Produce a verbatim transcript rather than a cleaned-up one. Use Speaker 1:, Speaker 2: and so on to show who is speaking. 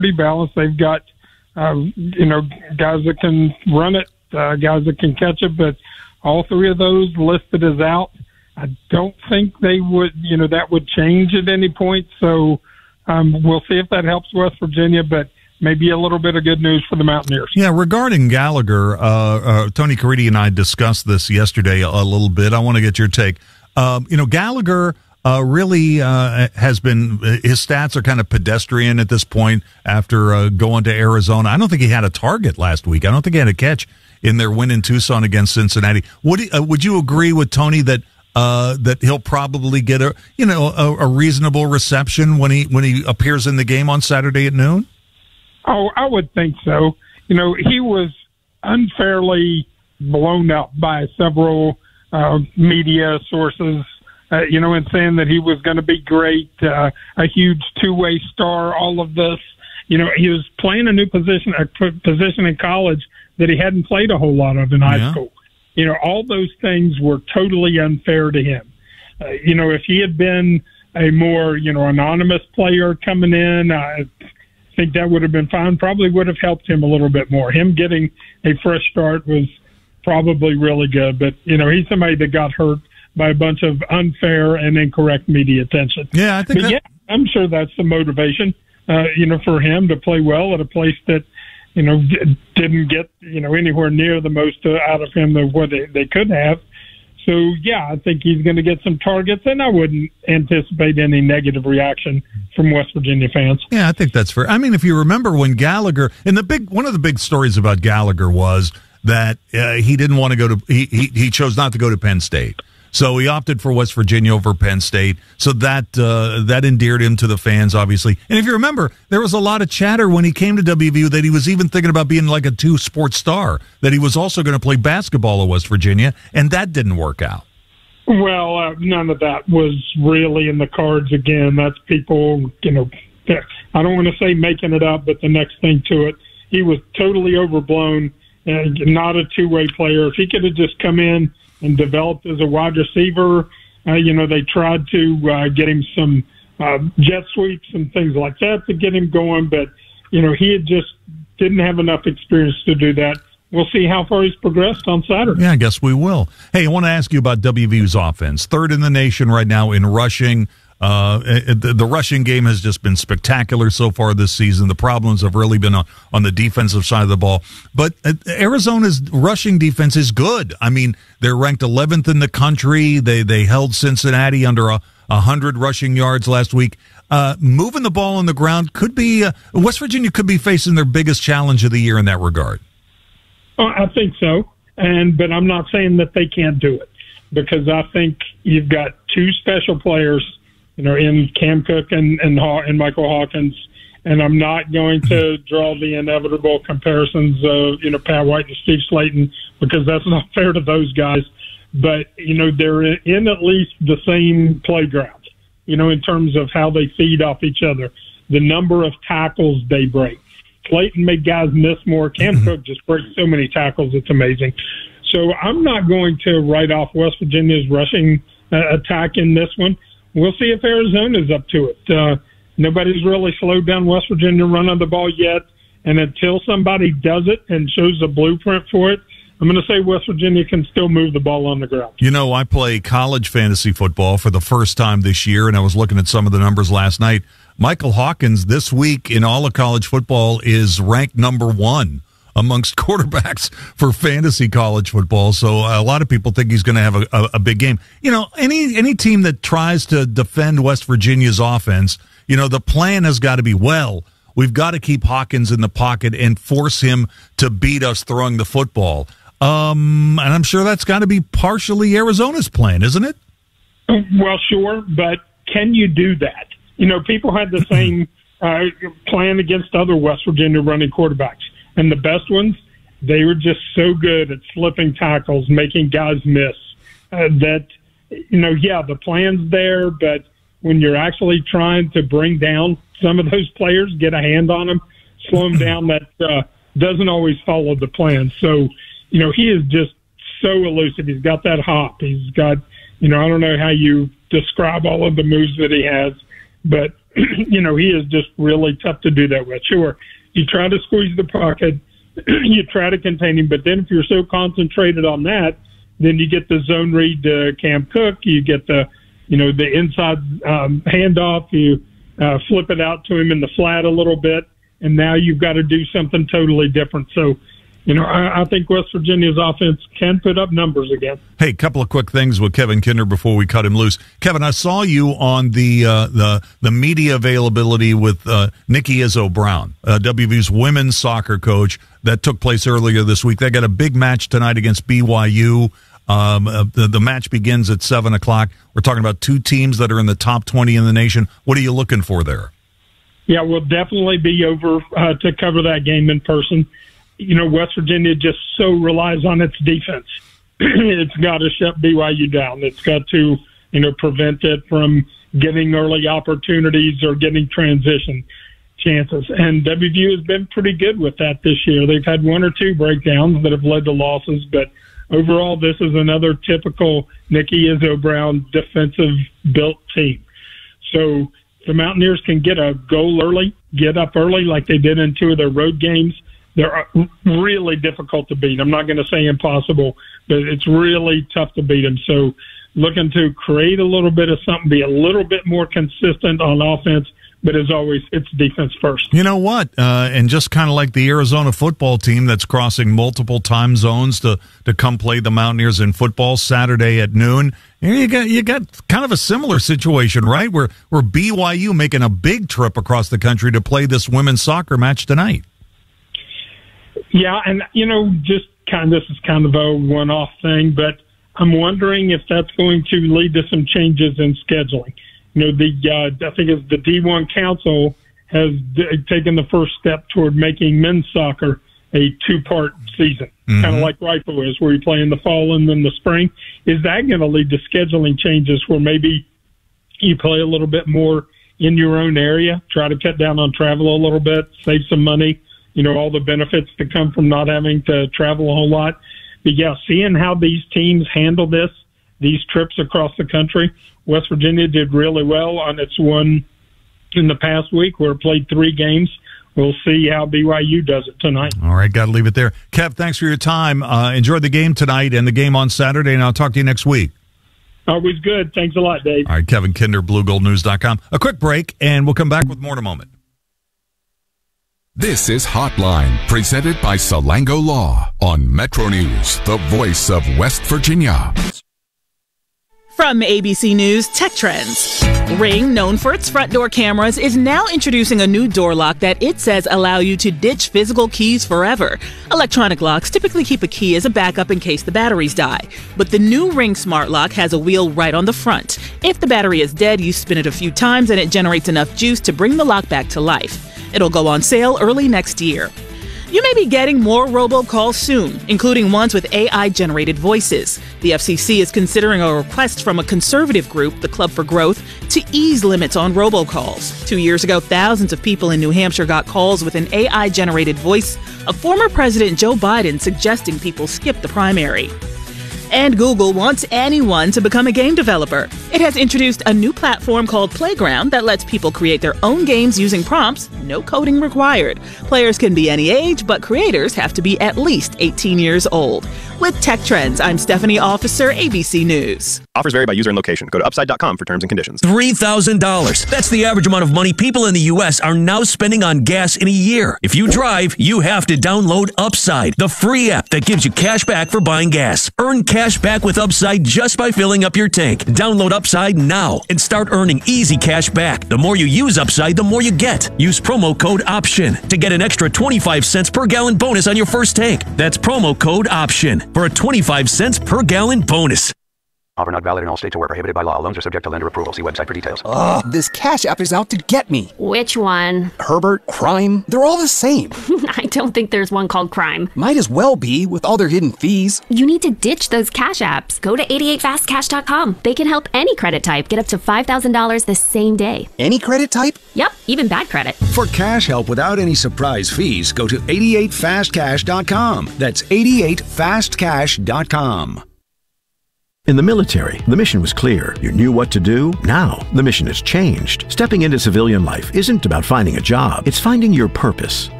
Speaker 1: pretty balanced. They've got, uh, you know, guys that can run it, uh, guys that can catch it, but all three of those listed as out. I don't think they would, you know, that would change at any point. So um, we'll see if that helps West Virginia, but maybe a little bit of good news for the Mountaineers.
Speaker 2: Yeah, regarding Gallagher, uh, uh, Tony Caridi and I discussed this yesterday a, a little bit. I want to get your take. Um, you know, Gallagher uh, really uh, has been, his stats are kind of pedestrian at this point after uh, going to Arizona. I don't think he had a target last week. I don't think he had a catch in their win in Tucson against Cincinnati. Would, uh, would you agree with Tony that Uh, that he'll probably get a you know a, a reasonable reception when he when he appears in the game on Saturday at noon?
Speaker 1: Oh, I would think so. You know, he was unfairly blown up by several uh, media sources. Uh, you know, in saying that he was going to be great, uh, a huge two-way star. All of this. You know, he was playing a new position, a position in college that he hadn't played a whole lot of in high
Speaker 2: yeah. school.
Speaker 1: You know, all those things were totally unfair to him. Uh, you know, if he had been a more, you know, anonymous player coming in, I think that would have been fine. Probably would have helped him a little bit more. Him getting a fresh start was probably really good. But, you know, he's somebody that got hurt by a bunch of unfair and incorrect media attention.
Speaker 2: Yeah, I think
Speaker 1: but
Speaker 2: that-
Speaker 1: yeah, I'm sure that's the motivation, uh, you know, for him to play well at a place that, you know, didn't get, you know, anywhere near the most uh, out of him than what they, they could have. So, yeah, I think he's going to get some targets, and I wouldn't anticipate any negative reaction from West Virginia fans.
Speaker 2: Yeah, I think that's fair. I mean, if you remember when Gallagher, and the big one of the big stories about Gallagher was that uh, he didn't want to go to, he, he he chose not to go to Penn State. So he opted for West Virginia over Penn State. So that uh, that endeared him to the fans, obviously. And if you remember, there was a lot of chatter when he came to W V U that he was even thinking about being like a two-sport star, that he was also going to play basketball at West Virginia, and that didn't work out.
Speaker 1: Well, uh, none of that was really in the cards again. That's people, you know, I don't want to say making it up, but the next thing to it, he was totally overblown and not a two-way player. If he could have just come in and developed as a wide receiver. Uh, you know, they tried to uh, get him some uh, jet sweeps and things like that to get him going, but, you know, he had just didn't have enough experience to do that. We'll see how far he's progressed on Saturday.
Speaker 2: Yeah, I guess we will. Hey, I want to ask you about W V U's offense. Third in the nation right now in rushing. Uh, the, the rushing game has just been spectacular so far this season. The problems have really been on, on the defensive side of the ball. But uh, Arizona's rushing defense is good. I mean, they're ranked eleventh in the country. They they held Cincinnati under a, a hundred rushing yards last week. Uh, moving the ball on the ground could be uh, West Virginia could be facing their biggest challenge of the year in that regard.
Speaker 1: Well, I think so, and but I'm not saying that they can't do it, because I think you've got two special players, you know, in Cam Cook and and, Haw- and Michael Hawkins, and I'm not going to draw the inevitable comparisons of, you know, Pat White and Steve Slayton, because that's not fair to those guys. But, you know, they're in at least the same playground, you know, in terms of how they feed off each other, the number of tackles they break. Slayton made guys miss more. Cam mm-hmm. Cook just breaks so many tackles, it's amazing. So I'm not going to write off West Virginia's rushing uh, attack in this one. We'll see if Arizona's up to it. Uh, nobody's really slowed down West Virginia running the ball yet, and until somebody does it and shows a blueprint for it, I'm going to say West Virginia can still move the ball on the ground.
Speaker 2: You know, I play college fantasy football for the first time this year, and I was looking at some of the numbers last night. Michael Hawkins this week in all of college football is ranked number one amongst quarterbacks for fantasy college football. So a lot of people think he's going to have a, a, a big game. You know, any any team that tries to defend West Virginia's offense, you know, the plan has got to be, well, we've got to keep Hawkins in the pocket and force him to beat us throwing the football. Um, and I'm sure that's got to be partially Arizona's plan, isn't it?
Speaker 1: Well, sure, but can you do that? You know, people had the same uh, plan against other West Virginia running quarterbacks. And the best ones, they were just so good at slipping tackles, making guys miss, uh, that, you know, yeah, the plan's there, but when you're actually trying to bring down some of those players, get a hand on them, slow them down, that uh, doesn't always follow the plan. So, you know, he is just so elusive. He's got that hop. He's got, you know, I don't know how you describe all of the moves that he has, but you know, he is just really tough to do that with. Sure, you try to squeeze the pocket, you try to contain him, but then if you're so concentrated on that, then you get the zone read to Cam Cook, you get the, you know, the inside um, handoff, you uh, flip it out to him in the flat a little bit, and now you've got to do something totally different. So, you know, I, I think West Virginia's offense can put up numbers again.
Speaker 2: Hey, a couple of quick things with Kevin Kinder before we cut him loose. Kevin, I saw you on the uh, the the media availability with uh, Nikki Izzo Brown, uh, W V's women's soccer coach, that took place earlier this week. They got a big match tonight against B Y U. Um, uh, the, the match begins at seven o'clock. We're talking about two teams that are in the top twenty in the nation. What are you looking for there?
Speaker 1: Yeah, we'll definitely be over uh, to cover that game in person. You know, West Virginia just so relies on its defense. It's got to shut B Y U down. It's got to, you know, prevent it from getting early opportunities or getting transition chances. And W V U has been pretty good with that this year. They've had one or two breakdowns that have led to losses, but overall, this is another typical Nikki Izzo Brown defensive-built team. So the Mountaineers can get a goal early, get up early like they did in two of their road games. They're really difficult to beat. I'm not going to say impossible, but it's really tough to beat them. So looking to create a little bit of something, be a little bit more consistent on offense, but as always, it's defense first.
Speaker 2: You know what? Uh, and just kind of like the Arizona football team that's crossing multiple time zones to, to come play the Mountaineers in football Saturday at noon. Here you got you got kind of a similar situation, right? Where where B Y U making a big trip across the country to play this women's soccer match tonight.
Speaker 1: Yeah, and, you know, just kind of, this is kind of a one-off thing, but I'm wondering if that's going to lead to some changes in scheduling. You know, the uh, I think it's the D one Council has d- taken the first step toward making men's soccer a two-part season, mm-hmm. kind of like rifle is, where you play in the fall and then the spring. Is that going to lead to scheduling changes where maybe you play a little bit more in your own area, try to cut down on travel a little bit, save some money? You know, all the benefits that come from not having to travel a whole lot. But, yeah, seeing how these teams handle this, these trips across the country, West Virginia did really well on its one in the past week where it played three games. We'll see how B Y U does it tonight.
Speaker 2: All right, got to leave it there. Kev, thanks for your time. Uh, enjoy the game tonight and the game on Saturday, and I'll talk to you next week.
Speaker 1: Always good. Thanks a lot, Dave.
Speaker 2: All right, Kevin Kinder, blue gold news dot com. A quick break, and we'll come back with more in a moment.
Speaker 3: This is Hotline, presented by Salango Law on Metro News, the voice of West Virginia.
Speaker 4: From A B C News Tech Trends. Ring, known for its front door cameras, is now introducing a new door lock that it says allow you to ditch physical keys forever. Electronic locks typically keep a key as a backup in case the batteries die. But the new Ring Smart Lock has a wheel right on the front. If the battery is dead, you spin it a few times and it generates enough juice to bring the lock back to life. It'll go on sale early next year. You may be getting more robocalls soon, including ones with A I-generated voices. The F C C is considering a request from a conservative group, the Club for Growth, to ease limits on robocalls. Two years ago, thousands of people in New Hampshire got calls with an A I-generated voice of former President Joe Biden suggesting people skip the primary. And Google wants anyone to become a game developer. It has introduced a new platform called Playground that lets people create their own games using prompts, no coding required. Players can be any age, but creators have to be at least eighteen years old. With Tech Trends, I'm Stephanie Officer, A B C News.
Speaker 5: Offers vary by user and location. Go to upside dot com for terms and conditions.
Speaker 6: three thousand dollars. That's the average amount of money people in the U S are now spending on gas in a year. If you drive, you have to download Upside, the free app that gives you cash back for buying gas. Earn cash back with Upside just by filling up your tank. Download Upside now and start earning easy cash back. The more you use Upside, the more you get. Use promo code OPTION to get an extra twenty-five cents per gallon bonus on your first tank. That's promo code OPTION for a twenty-five cents per gallon bonus.
Speaker 7: Offer not valid in all states or where prohibited by law. Loans are subject to lender approval. See website for details.
Speaker 8: Ugh, this Cash App is out to get me.
Speaker 9: Which one?
Speaker 8: Herbert, Crime, they're all the same.
Speaker 9: I don't think there's one called Crime.
Speaker 8: Might as well be with all their hidden fees.
Speaker 9: You need to ditch those Cash Apps. Go to eighty-eight fast cash dot com. They can help any credit type get up to five thousand dollars the same day.
Speaker 8: Any credit type?
Speaker 9: Yep, even bad credit.
Speaker 10: For cash help without any surprise fees, go to eighty-eight fast cash dot com. That's eighty-eight fast cash dot com.
Speaker 11: In the military, the mission was clear. You knew what to do. Now, the mission has changed. Stepping into civilian life isn't about finding a job. It's finding your purpose.